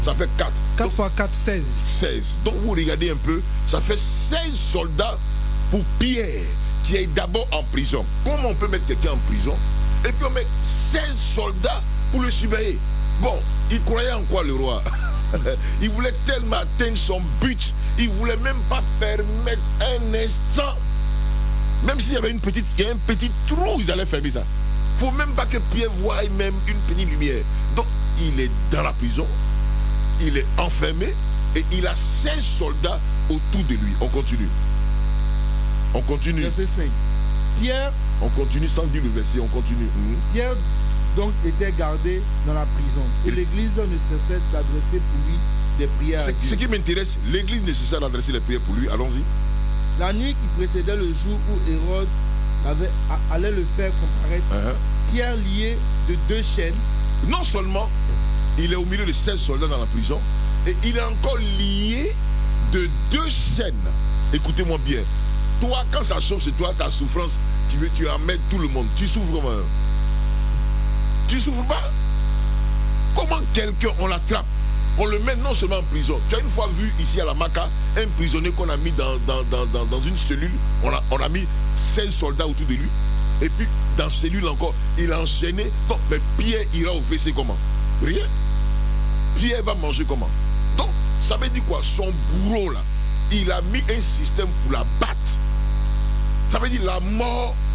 Ça fait 4. 4 fois 4, 16. 16. Donc vous regardez un peu, ça fait 16 soldats pour Pierre, qui est d'abord en prison. Comment on peut mettre quelqu'un en prison et puis on met 16 soldats pour le surveiller? Bon, il croyait en quoi le roi? Il voulait tellement atteindre son but, il ne voulait même pas permettre un instant. Même s'il y avait un petit trou, ils allaient fermer ça. Il ne faut même pas que Pierre voie même une petite lumière. Donc, il est dans la prison, il est enfermé et il a 16 soldats autour de lui. On continue. On continue. Verset 5. Pierre. On continue sans dire le verset, on continue. Pierre donc était gardé dans la prison. Et l'église ne cessait d'adresser pour lui des prières. Ce qui m'intéresse, l'église ne cessait d'adresser les prières pour lui. Allons-y. La nuit qui précédait le jour où Hérode allait le faire comparaître, Pierre lié de 2 chaînes. Non seulement il est au milieu de 16 soldats dans la prison, et il est encore lié de 2 chaînes. Écoutez-moi bien. Toi, quand ça chauffe sur toi, ta souffrance, tu emmènes tout le monde. Tu souffres comment? Tu souffres pas? Comment quelqu'un, on l'attrape, on le met non seulement en prison. Tu as une fois vu ici à la Maca un prisonnier qu'on a mis dans une cellule, on a mis 16 soldats autour de lui, et puis dans cette cellule encore, il a enchaîné. Donc, mais Pierre ira au WC comment? Rien. Pierre va manger comment? Donc, ça veut dire quoi? Son bourreau là, il a mis un système pour la battre. Ça veut dire la mort